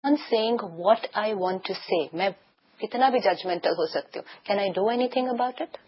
on saying what I want to say. मैं कितना भी judgmental हो सकती हूँ. Can I do anything about it?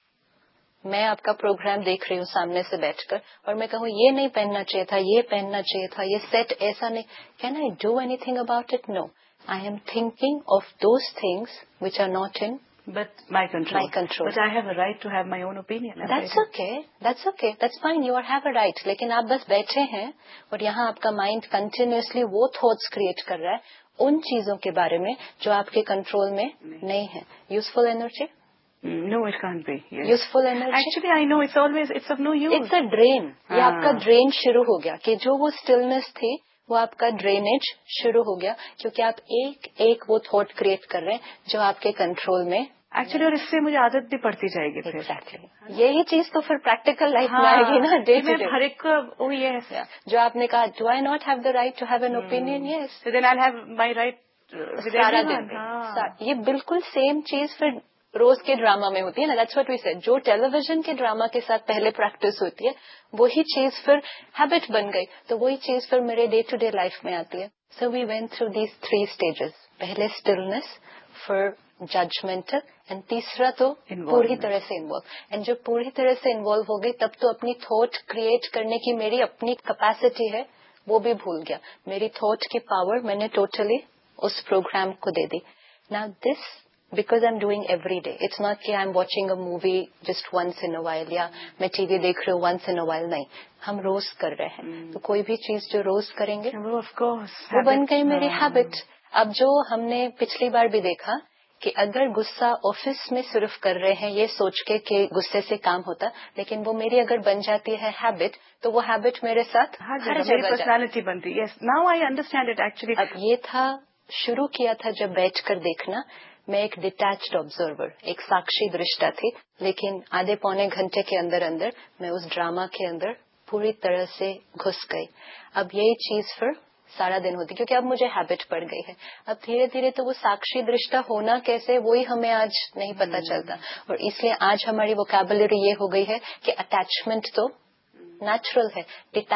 मैं आपका प्रोग्राम देख रही हूँ सामने से बैठकर और मैं कहूँ ये नहीं पहनना चाहिए था, ये पहनना चाहिए था, ये सेट ऐसा नहीं. Can I do anything about it? No. I am thinking of those things which are not in my control. But I have a right to have my own opinion. That's okay. That's fine. You have a right. लेकिन आप बस बैठे हैं और यहाँ आपका mind continuously वो thoughts create कर रहा है उन चीजों के बारे में जो आपके कंट्रोल में नहीं है. Useful energy? No, it can't be. Yes. Useful energy? Actually, I know it's of no use. It's a drain. ये आपका ड्रेन शुरू हो गया कि जो वो स्टिलनेस थी वो आपका ड्रेनेज शुरू हो गया क्योंकि आप एक वो थॉट क्रिएट कर रहे हैं जो आपके कंट्रोल में एक्चुअली. और इससे मुझे आदत भी पड़ती जाएगी. Exactly. यही चीज तो फिर प्रैक्टिकल लाइफ में आएगी ना. डे टू डे हर एक को यस जो आपने कहा do I not have the right to have an opinion. Yes then I have my right सारा दिन. ये बिल्कुल सेम चीज फिर रोज के ड्रामा में होती है ना. That's what we said. जो टेलीविजन के ड्रामा के साथ पहले प्रैक्टिस होती है वही चीज फिर हैबिट बन गई तो वही चीज फिर मेरे डे टू डे लाइफ में आती है. So we went through these 3 stages. पहले स्टिलनेस, फिर जजमेंटल एंड तीसरा तो पूरी तरह से इन्वॉल्व. एंड जब पूरी तरह से इन्वॉल्व हो गई तब तो अपनी थॉट क्रिएट करने की मेरी अपनी कैपेसिटी है वो भी भूल गया. मेरी थॉट की पावर मैंने टोटली उस प्रोग्राम को दे दी. Now this because I'm doing every day. It's not कि I'm watching a movie just once in a while या मैं टीवी देख रही हूँ once in a while. नहीं, हम रोज कर रहे हैं. तो कोई भी चीज जो रोज करेंगे of course वो बन गई मेरी हैबिट. अब जो हमने पिछली बार भी देखा कि अगर गुस्सा ऑफिस में सिर्फ कर रहे हैं ये सोच के कि गुस्से से काम होता, लेकिन वो मेरी अगर बन जाती है हैबिट तो वो हैबिट मेरे साथ हर जगह पर्सनालिटी बनती है. Now I understand it actually. अब ये था शुरू किया था जब बैठकर देखना. मैं एक डिटैच्ड ऑब्जर्वर, एक साक्षी दृष्टा थी, लेकिन आधे पौने घंटे के अंदर मैं उस ड्रामा के अंदर पूरी तरह से घुस गई. अब यही चीज फिर सारा दिन होती क्योंकि अब मुझे हैबिट पड़ गई है. अब धीरे धीरे तो वो साक्षी दृष्टा होना कैसे वही हमें आज नहीं पता चलता. और इसलिए आज हमारी वोकैबुलरी ये हो गई है कि अटैचमेंट तो नेचुरल है.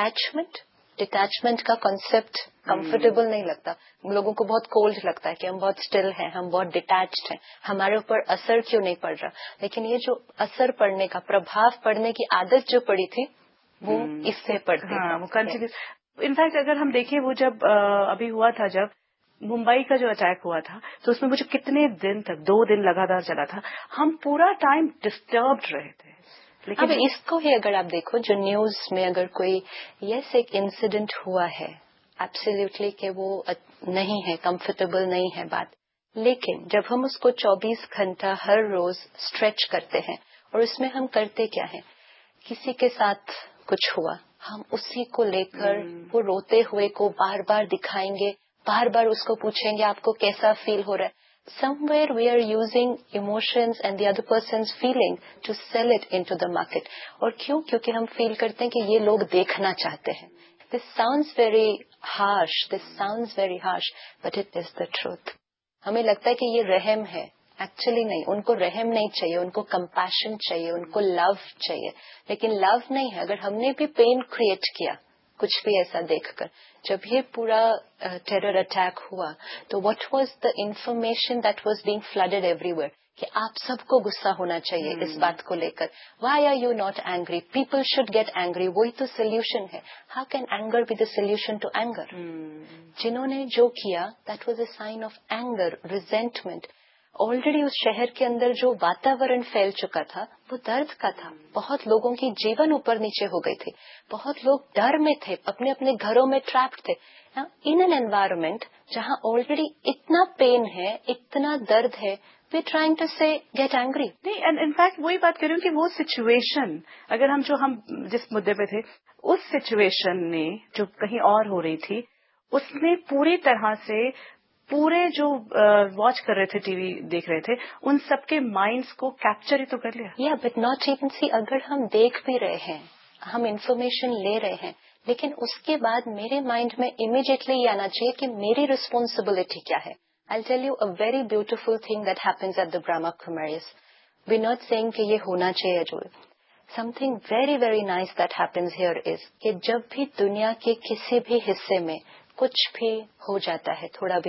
डिटैचमेंट का कॉन्सेप्ट कंफर्टेबल नहीं लगता. लोगों को बहुत कोल्ड लगता है कि हम बहुत स्टिल हैं, हम बहुत डिटैच्ड हैं, हमारे ऊपर असर क्यों नहीं पड़ रहा. लेकिन ये जो असर पड़ने का, प्रभाव पड़ने की आदत जो पड़ी थी वो इससे पड़ती है. वो कंटिन्यू. इनफैक्ट अगर हम देखें वो जब अभी हुआ था, जब मुंबई का जो अटैक हुआ था तो उसमें मुझे कितने दिन तक 2 दिन लगातार चला था. हम पूरा टाइम डिस्टर्ब्ड रहे थे. अब इसको ही अगर आप देखो जो न्यूज में अगर कोई एक इंसिडेंट हुआ है एब्सोल्युटली कि वो नहीं है, कंफर्टेबल नहीं है बात, लेकिन जब हम उसको 24 घंटा हर रोज स्ट्रेच करते हैं और उसमें हम करते क्या है, किसी के साथ कुछ हुआ हम उसी को लेकर वो रोते हुए को बार बार दिखाएंगे, बार बार उसको पूछेंगे आपको कैसा फील हो रहा है. Somewhere we are using emotions and the other person's feeling to sell it into the market. और क्यों? क्योंकि हम फील करते हैं कि ये लोग देखना चाहते हैं. This sounds very harsh, but it is the truth. हमें लगता है कि ये रहम है. एक्चुअली नहीं, उनको रहम नहीं चाहिए, उनको कंपैशन चाहिए, उनको लव चाहिए. लेकिन लव नहीं है. अगर हमने भी पेन क्रिएट किया कुछ भी ऐसा देखकर, जब ये पूरा टेरर अटैक हुआ तो what was the information that was being flooded everywhere कि आप सबको गुस्सा होना चाहिए इस बात को लेकर. Why are you not angry? People should get angry. वही तो सोल्यूशन है. How can anger be the solution to anger? जिन्होंने जो किया that was a sign of anger, resentment. Already उस शहर के अंदर जो वातावरण फैल चुका था वो दर्द का था. बहुत लोगों की जीवन ऊपर नीचे हो गई थी. बहुत लोग डर में थे, अपने अपने घरों में ट्रैप्ड थे. इन एन एनवायरमेंट जहां ऑलरेडी इतना पेन है, इतना दर्द है, वी ट्राइंग टू से गेट एंग्री. नहीं, इनफैक्ट वही बात कर रही हूँ कि वो सिचुएशन, अगर हम जिस मुद्दे पे थे, उस सिचुएशन ने जो कहीं और हो रही थी उसने पूरी तरह से पूरे जो वॉच कर रहे थे, टीवी देख रहे थे, उन सबके माइंड्स को कैप्चर ही तो कर लिया. या बट नॉट इवन सी, अगर हम देख भी रहे हैं, हम इंफॉर्मेशन ले रहे हैं, लेकिन उसके बाद मेरे माइंड में इमीडिएटली ये आना चाहिए कि मेरी रिस्पॉन्सिबिलिटी क्या है. I tell you a very beautiful thing that happens at the Brahma Kumaris. We not saying कि ये होना चाहिए. जो something very very nice that happens here is कि जब भी दुनिया के किसी भी हिस्से में कुछ भी हो जाता है, थोड़ा भी